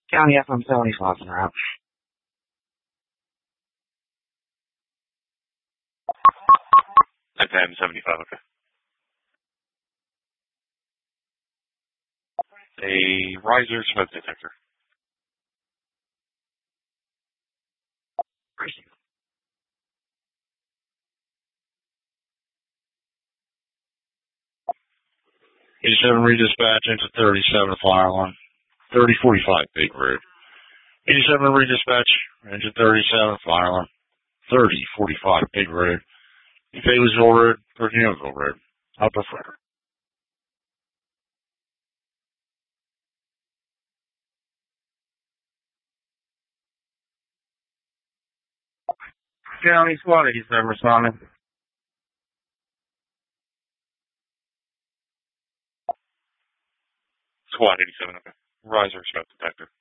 County FM 75 and route. FM 75, okay. A riser smoke detector. Racing. 87 redispatch into 37 fire alarm. 3045 Big Road. 87 redispatch into 37 fire alarm. 3045 Big Road. Fayetteville Road, Virginiaville Road. Upper Frederick. County Squad 87 responding. Squad 87, okay. Riser smoke detector.